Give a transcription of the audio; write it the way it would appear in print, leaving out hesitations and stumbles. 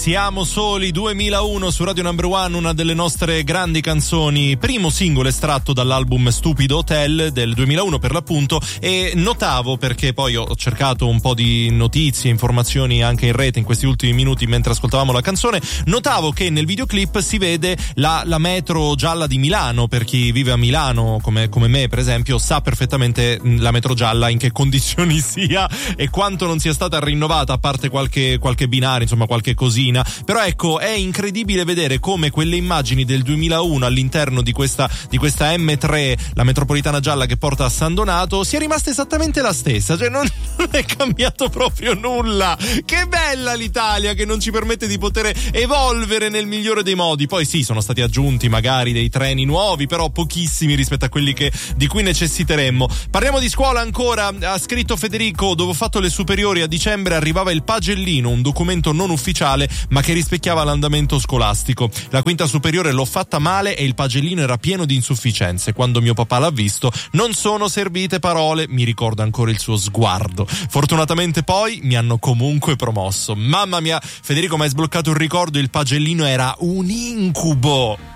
Siamo soli 2001 su Radio Number One, una delle nostre grandi canzoni, primo singolo estratto dall'album Stupido Hotel del 2001 per l'appunto. E notavo, perché poi ho cercato un po' di notizie, informazioni anche in rete in questi ultimi minuti mentre ascoltavamo la canzone, notavo che nel videoclip si vede la metro gialla di Milano. Per chi vive a Milano come me per esempio sa perfettamente la metro gialla in che condizioni sia e quanto non sia stata rinnovata, a parte qualche binario, insomma qualche cosina. Però ecco, è incredibile vedere come quelle immagini del 2001 all'interno di questa M3, la metropolitana gialla che porta a San Donato, sia rimasta esattamente la stessa, cioè non è cambiato proprio nulla. Che bella l'Italia, che non ci permette di poter evolvere nel migliore dei modi. Poi sì, sono stati aggiunti magari dei treni nuovi, però pochissimi rispetto a quelli di cui necessiteremmo. Parliamo di scuola ancora. Ha scritto Federico: dove ho fatto le superiori a dicembre arrivava il pagellino, un documento non ufficiale ma che rispecchiava l'andamento scolastico. La quinta superiore l'ho fatta male e il pagellino era pieno di insufficienze. Quando mio papà l'ha visto non sono servite parole, mi ricorda ancora il suo sguardo. Fortunatamente poi mi hanno comunque promosso. Mamma mia, Federico, mi hai sbloccato un ricordo, il pagellino era un incubo.